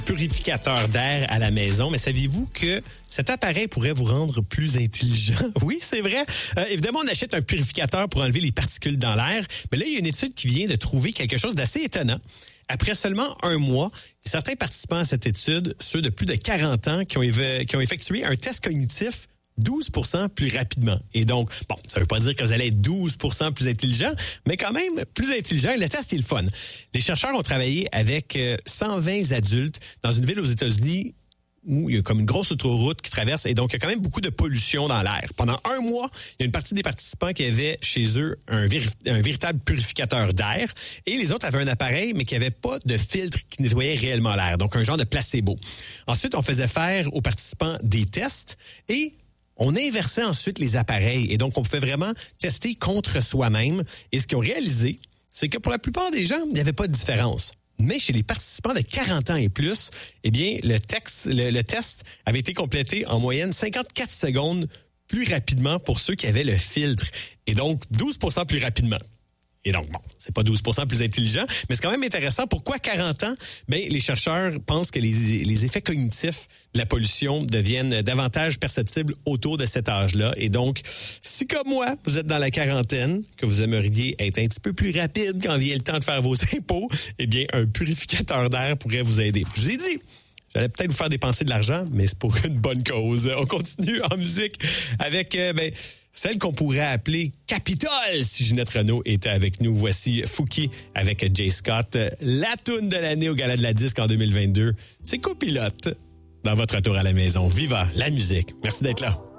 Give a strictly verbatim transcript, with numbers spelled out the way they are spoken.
Purificateur d'air à la maison, mais saviez-vous que cet appareil pourrait vous rendre plus intelligent? Oui, c'est vrai. Euh, évidemment, on achète un purificateur pour enlever les particules dans l'air, mais là, il y a une étude qui vient de trouver quelque chose d'assez étonnant. Après seulement un mois, certains participants à cette étude, ceux de plus de quarante ans, qui ont, éve- qui ont effectué un test cognitif douze pour cent plus rapidement. Et donc, bon, ça veut pas dire que vous allez être douze pour cent plus intelligent, mais quand même plus intelligent. Le test, il est le fun. Les chercheurs ont travaillé avec cent vingt adultes dans une ville aux États-Unis où il y a comme une grosse autoroute qui traverse et donc il y a quand même beaucoup de pollution dans l'air. Pendant un mois, il y a une partie des participants qui avaient chez eux un, véri- un véritable purificateur d'air et les autres avaient un appareil mais qui n'avait pas de filtre qui nettoyait réellement l'air, donc un genre de placebo. Ensuite, on faisait faire aux participants des tests et on inversait ensuite les appareils et donc on pouvait vraiment tester contre soi-même. Et ce qu'ils ont réalisé, c'est que pour la plupart des gens, il n'y avait pas de différence. Mais chez les participants de quarante ans et plus, eh bien, le, texte, le, le test avait été complété en moyenne cinquante-quatre secondes plus rapidement pour ceux qui avaient le filtre. Et donc, douze pour cent plus rapidement. Et donc, bon, c'est pas douze pour cent plus intelligent, mais c'est quand même intéressant. Pourquoi quarante ans? Ben, les chercheurs pensent que les, les effets cognitifs de la pollution deviennent davantage perceptibles autour de cet âge-là. Et donc, si comme moi, vous êtes dans la quarantaine, que vous aimeriez être un petit peu plus rapide quand vient le temps de faire vos impôts, eh bien, un purificateur d'air pourrait vous aider. Je vous ai dit, j'allais peut-être vous faire dépenser de l'argent, mais c'est pour une bonne cause. On continue en musique avec, euh, ben, celle qu'on pourrait appeler Capitole si Ginette Renault était avec nous. Voici Fouki avec Jay Scott. La toune de l'année au Gala de la Disque en deux mille vingt-deux. C'est Copilote dans votre retour à la maison. Viva la musique. Merci d'être là.